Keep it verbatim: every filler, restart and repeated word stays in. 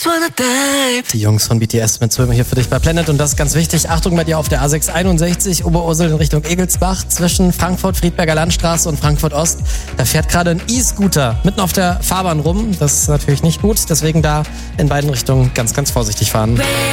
Die Jungs von B T S mit Swimmer hier für dich bei Planet und das ist ganz wichtig. Achtung bei dir auf der A sechs einundsechzig Oberursel in Richtung Egelsbach zwischen Frankfurt, Friedberger Landstraße und Frankfurt Ost. Da fährt gerade ein E-Scooter mitten auf der Fahrbahn rum. Das ist natürlich nicht gut, deswegen da in beiden Richtungen ganz, ganz vorsichtig fahren.